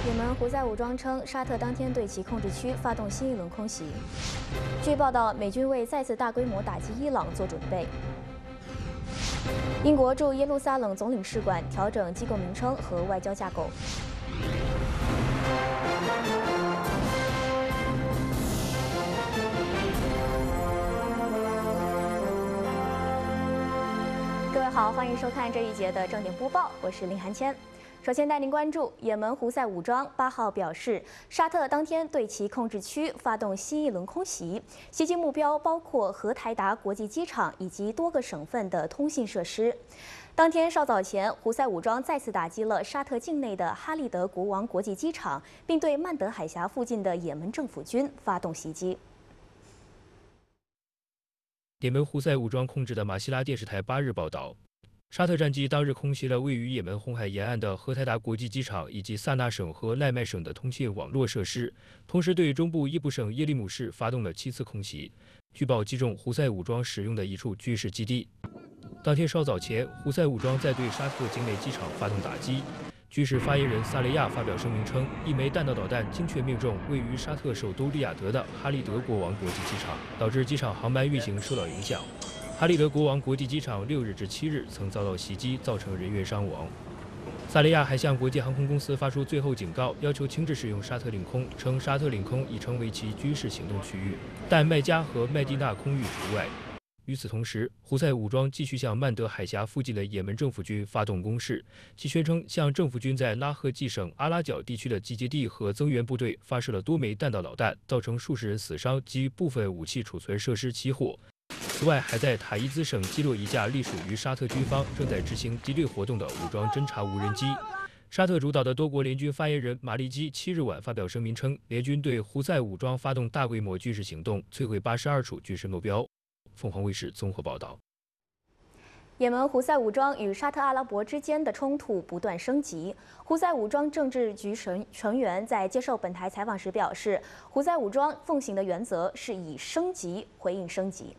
也门胡塞武装称，沙特当天对其控制区发动新一轮空袭。据报道，美军为再次大规模打击伊朗做准备。英国驻耶路撒冷总领事馆调整机构名称和外交架构。各位好，欢迎收看这一节的正点播报，我是林涵谦。首先带您关注，也门胡塞武装8号表示，沙特当天对其控制区发动新一轮空袭，袭击目标包括荷台达国际机场以及多个省份的通信设施。当天稍早前，胡塞武装再次打击了沙特境内的哈利德国王国际机场，并对曼德海峡附近的也门政府军发动袭击。 也门胡塞武装控制的马希拉电视台8日报道。沙特战机当日空袭了位于也门红海沿岸的荷台达国际机场以及萨那省和赖麦省的通信网络设施，同时对中部伊布省耶利姆市发动了7次空袭，据报击中胡塞武装使用的一处军事基地。当天稍早前，胡塞武装在对沙特境内机场发动打击。军事发言人萨雷亚发表声明称，一枚弹道导弹精确命中位于沙特首都利雅得的哈利德国王国际机场，导致机场航班运行受到影响。哈利德国王国际机场6日至7日曾遭到袭击，造成人员伤亡。萨利亚还向国际航空公司发出最后警告，要求停止使用沙特领空，称沙特领空已成为其军事行动区域，但麦加和麦地那空域除外。与此同时，胡塞武装继续向曼德海峡附近的也门政府军发动攻势，其宣称向政府军在拉赫季省阿拉角地区的集结地和增援部队发射了多枚弹道导弹，造成数十人死伤及部分武器储存设施起火。此外，还在塔伊兹省击落一架隶属于沙特军方正在执行敌对活动的武装侦察无人机。沙特主导的多国联军发言人马利基7日晚发表声明称，联军对胡塞武装发动大规模军事行动，摧毁82处军事目标。凤凰卫视综合报道。 也门胡塞武装与沙特阿拉伯之间的冲突不断升级。胡塞武装政治局成员在接受本台采访时表示，胡塞武装奉行的原则是以升级回应升级。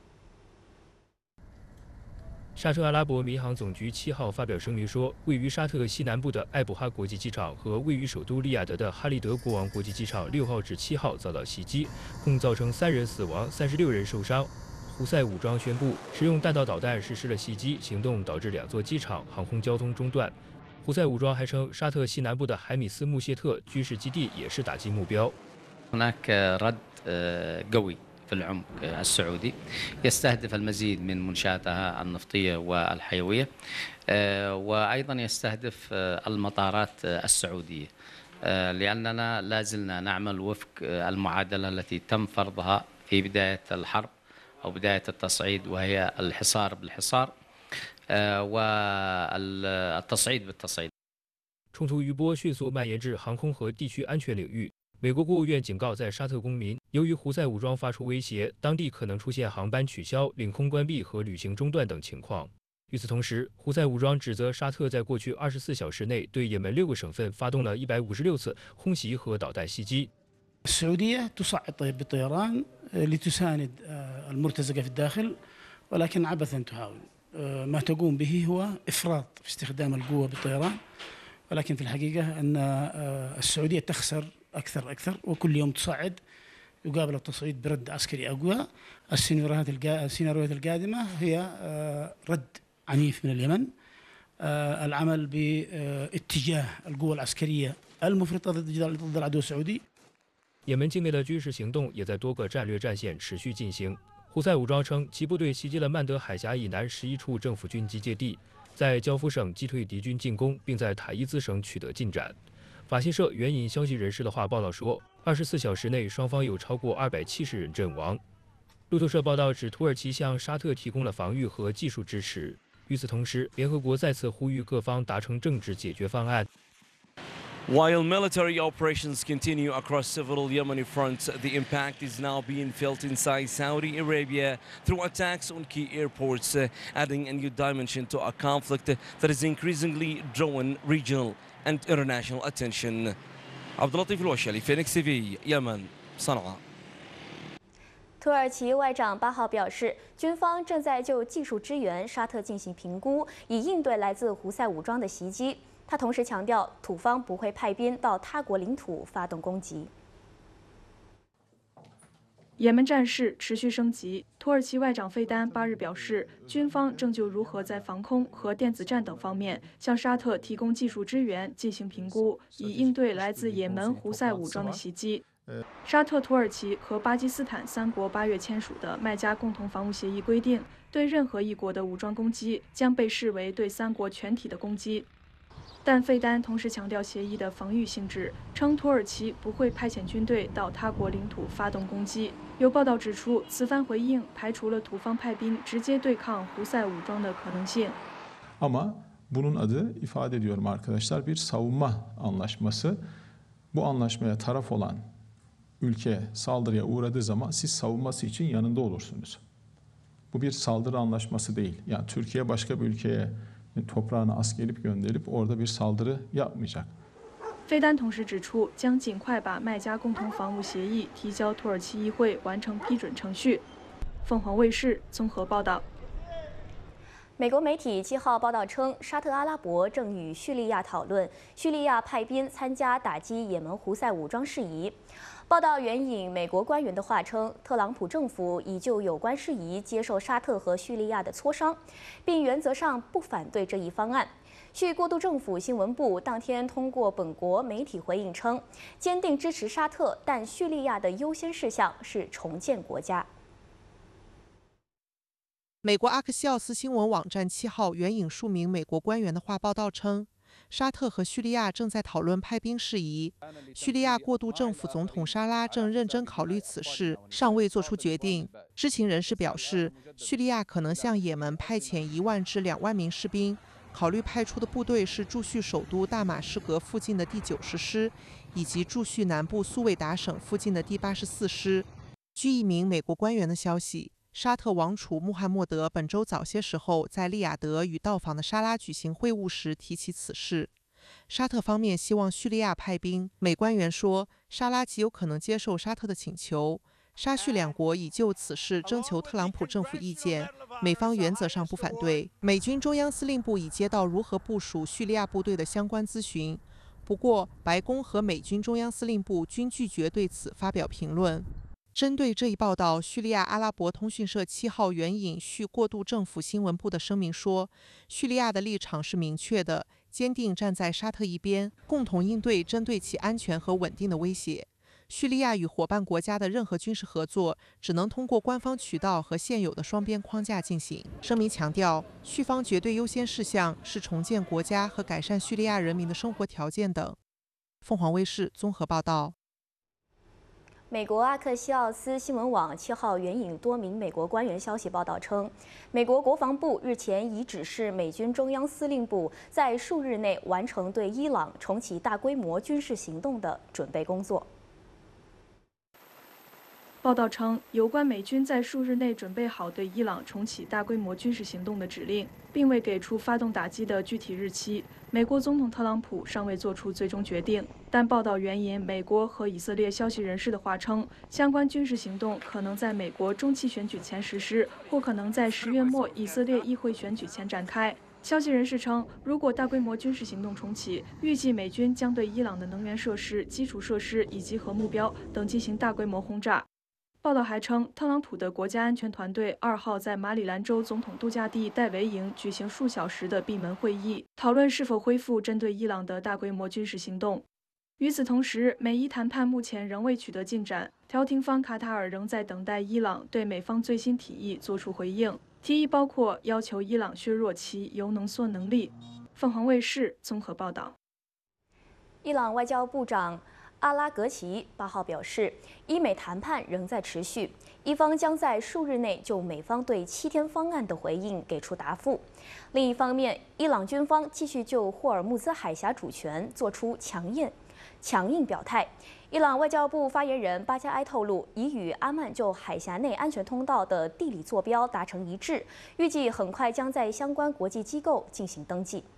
沙特阿拉伯民航总局7号发表声明说，位于沙特西南部的艾卜哈国际机场和位于首都利雅得的哈利德国王国际机场6号至7号遭到袭击，共造成3人死亡，36人受伤。胡塞武装宣布使用弹道导弹实施了袭击行动，导致2座机场航空交通中断。胡塞武装还称，沙特西南部的海米斯穆谢特军事基地也是打击目标。 في العمق السعودي يستهدف المزيد من منشاتها النفطية والحيوية وأيضا يستهدف المطارات السعودية لأننا لا زلنا نعمل وفق المعادلة التي تم فرضها في بداية الحرب أو بداية التصعيد، وهي الحصار بالحصار والتصعيد بالتصعيد。 冲突余波迅速蔓延至航空和地区安全领域。美国国务院警告在沙特公民，由于胡塞武装发出威胁，当地可能出现航班取消、领空关闭和旅行中断等情况。与此同时，胡塞武装指责沙特在过去24小时内对也门6个省份发动了156次空袭和导弹袭击。 السعودية تصعد بالطيران لتساند المرتزقة في الداخل، ولكن عبثا تحاول. ما تقوم به هو إفراط في استخدام القوة بالطيران، ولكن في الحقيقة أن السعودية تخسر أكثر وكل يوم تصعد يقابل التصعيد برد عسكري أقوى. السيناريوهات القادمة هي رد عنيف من اليمن، العمل باتجاه القوة العسكرية المفرطة ضد العدو السعودي。 也门境内的军事行动也在多个战略战线持续进行。胡塞武装称，其部队袭击了曼德海峡以南11处政府军集结地，在焦夫省击退敌军进攻，并在塔伊兹省取得进展。法新社援引消息人士的话报道说，24小时内双方有超过270人阵亡。路透社报道指，土耳其向沙特提供了防御和技术支持。与此同时，联合国再次呼吁各方达成政治解决方案。 While military operations continue across several Yemeni fronts, the impact is now being felt inside Saudi Arabia through attacks on key airports, adding a new dimension to a conflict that is increasingly drawing regional and international attention. عبد اللطيف الوشلي فينيكس TV يمن صنعاء。 土耳其外长8号表示，军方正在就技术支援沙特进行评估，以应对来自胡塞武装的袭击。 他同时强调，土方不会派兵到他国领土发动攻击。 也门战事持续升级。土耳其外长费丹8日表示，军方正就如何在防空和电子战等方面向沙特提供技术支援进行评估，以应对来自也门胡塞武装的袭击。沙特、土耳其和巴基斯坦3国8月签署的麦加共同防务协议规定，对任何一国的武装攻击将被视为对3国全体的攻击。但费丹同时强调协议的防御性质，称土耳其不会派遣军队到他国领土发动攻击。有报道指出，此番回应排除了土方派兵直接对抗胡塞武装的可能性。 Ama bunun adı ifade ediyorum arkadaşlar bir savunma anlaşması. Bu anlaşmaya taraf olan ülke saldırıya uğradığı zaman siz savunması için yanında olursunuz. Bu bir saldırı anlaşması değil. Yani Türkiye başka bir ülkeye toprağına askerip gönderip orada bir saldırı yapmayacak. 费丹同时指出，将尽快把麦加共同防务协议提交土耳其议会完成批准程序。凤凰卫视综合报道。 美国媒体7号报道称，沙特阿拉伯正与叙利亚讨论叙利亚派兵参加打击也门胡塞武装事宜。报道援引美国官员的话称，特朗普政府已就有关事宜接受沙特和叙利亚的磋商，并原则上不反对这一方案。叙过渡政府新闻部当天通过本国媒体回应称，坚定支持沙特，但叙利亚的优先事项是重建国家。 美国阿克西奥斯新闻网站7号援引数名美国官员的话报道称，沙特和叙利亚正在讨论派兵事宜。叙利亚过渡政府总统沙拉正认真考虑此事，尚未做出决定。知情人士表示，叙利亚可能向也门派遣1万至2万名士兵。考虑派出的部队是驻叙首都大马士革附近的第90师，以及驻叙南部苏韦达省附近的第84师。据一名美国官员的消息，沙特王储穆罕默德本周早些时候在利雅得与到访的沙拉举行会晤时提起此事。沙特方面希望叙利亚派兵，美官员说，沙拉极有可能接受沙特的请求。沙叙2国已就此事征求特朗普政府意见，美方原则上不反对。美军中央司令部已接到如何部署叙利亚部队的相关咨询，不过白宫和美军中央司令部均拒绝对此发表评论。针对这一报道，叙利亚阿拉伯通讯社7号援引叙过渡政府新闻部的声明说，叙利亚的立场是明确的，坚定站在沙特一边，共同应对针对其安全和稳定的威胁。叙利亚与伙伴国家的任何军事合作只能通过官方渠道和现有的双边框架进行。声明强调，叙方绝对优先事项是重建国家和改善叙利亚人民的生活条件等。凤凰卫视综合报道。 美国阿克西奥斯新闻网7号援引多名美国官员消息报道称，美国国防部日前已指示美军中央司令部在数日内完成对伊朗重启大规模军事行动的准备工作。 报道称，有关美军在数日内准备好对伊朗重启大规模军事行动的指令，并未给出发动打击的具体日期。美国总统特朗普尚未做出最终决定，但报道援引美国和以色列消息人士的话称，相关军事行动可能在美国中期选举前实施，或可能在10月末以色列议会选举前展开。消息人士称，如果大规模军事行动重启，预计美军将对伊朗的能源设施、基础设施以及核目标等进行大规模轰炸。报道还称，特朗普的国家安全团队2号在马里兰州总统度假地戴维营举行数小时的闭门会议，讨论是否恢复针对伊朗的大规模军事行动。与此同时，美伊谈判目前仍未取得进展，调停方卡塔尔仍在等待伊朗对美方最新提议作出回应，提议包括要求伊朗削弱其铀浓缩能力。凤凰卫视综合报道。 伊朗外交部长阿拉格齐8号表示，伊美谈判仍在持续，伊方将在数日内就美方对7天方案的回应给出答复。另一方面，伊朗军方继续就霍尔木兹海峡主权做出强硬表态。伊朗外交部发言人巴加埃透露，已与阿曼就海峡内安全通道的地理坐标达成一致，预计很快将在相关国际机构进行登记。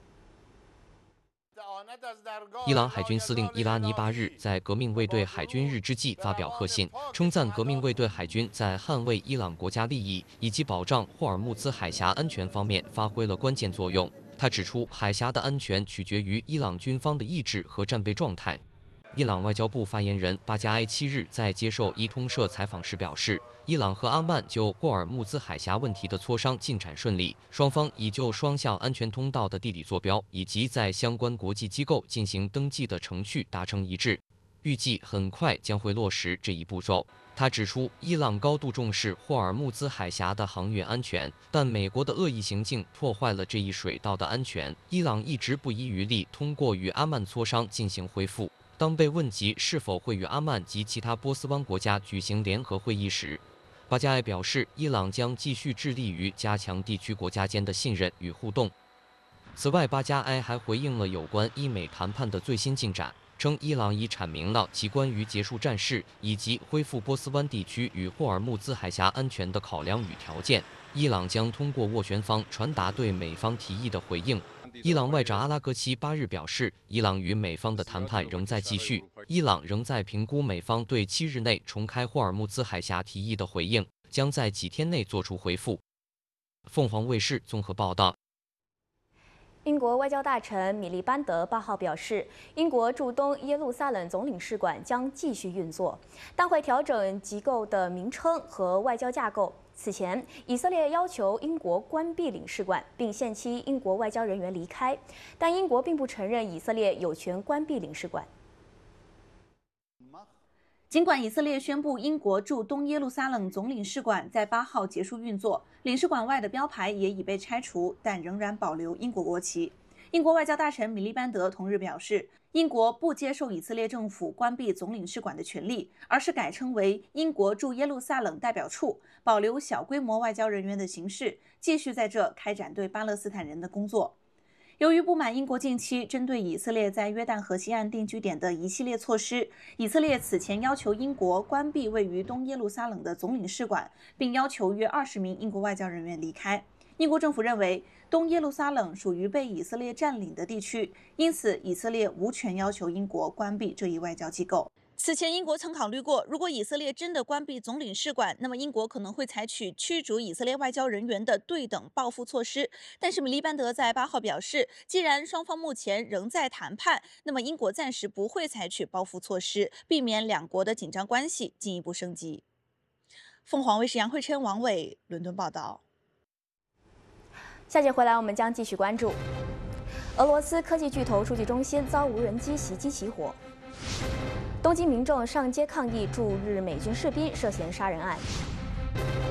伊朗海军司令伊拉尼8日在革命卫队海军日之际发表贺信，称赞革命卫队海军在捍卫伊朗国家利益以及保障霍尔木兹海峡安全方面发挥了关键作用。 他指出，海峡的安全取决于伊朗军方的意志和战备状态。伊朗外交部发言人巴加埃7日在接受伊通社采访时表示，伊朗和阿曼就霍尔木兹海峡问题的磋商进展顺利，双方已就双向安全通道的地理坐标以及在相关国际机构进行登记的程序达成一致，预计很快将会落实这一步骤。他指出，伊朗高度重视霍尔木兹海峡的航运安全，但美国的恶意行径破坏了这一水道的安全。伊朗一直不遗余力通过与阿曼磋商进行恢复。当被问及是否会与阿曼及其他波斯湾国家举行联合会议时，巴加埃表示，伊朗将继续致力于加强地区国家间的信任与互动。此外，巴加埃还回应了有关伊美谈判的最新进展，称伊朗已阐明了其关于结束战事以及恢复波斯湾地区与霍尔木兹海峡安全的考量与条件。伊朗将通过斡旋方传达对美方提议的回应。伊朗外长阿拉格齐8日表示，伊朗与美方的谈判仍在继续，伊朗仍在评估美方对7日内重开霍尔木兹海峡提议的回应，将在几天内作出回复。凤凰卫视综合报道。 英国外交大臣米利班德8号表示，英国驻东耶路撒冷总领事馆将继续运作，但会调整机构的名称和外交架构。此前，以色列要求英国关闭领事馆，并限期英国外交人员离开，但英国并不承认以色列有权关闭领事馆。 尽管以色列宣布英国驻东耶路撒冷总领事馆在8号结束运作，领事馆外的标牌也已被拆除，但仍然保留英国国旗。英国外交大臣米利班德同日表示，英国不接受以色列政府关闭总领事馆的权利，而是改称为英国驻耶路撒冷代表处，保留小规模外交人员的形式，继续在这开展对巴勒斯坦人的工作。由于不满英国近期针对以色列在约旦河西岸定居点的一系列措施，以色列此前要求英国关闭位于东耶路撒冷的总领事馆，并要求约20名英国外交人员离开。英国政府认为，东耶路撒冷属于被以色列占领的地区，因此以色列无权要求英国关闭这一外交机构。此前，英国曾考虑过，如果以色列真的关闭总领事馆，那么英国可能会采取驱逐以色列外交人员的对等报复措施。但是米利班德在8号表示，既然双方目前仍在谈判，那么英国暂时不会采取报复措施，避免两国的紧张关系进一步升级。凤凰卫视杨慧琛、王伟伦敦报道。 下节回来，我们将继续关注俄罗斯科技巨头数据中心遭无人机袭击起火。东京民众上街抗议驻日美军士兵涉嫌杀人案。